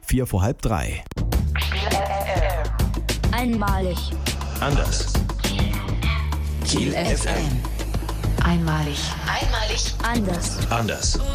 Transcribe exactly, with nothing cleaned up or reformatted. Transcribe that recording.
vier vor halb drei. Einmalig. Anders. Kiel F M. Einmalig. Einmalig. Anders. Anders.